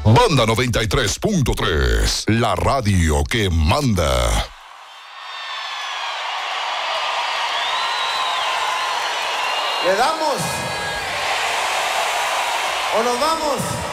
Banda 93.3, la radio que manda. ¿Le damos? ¿O nos vamos?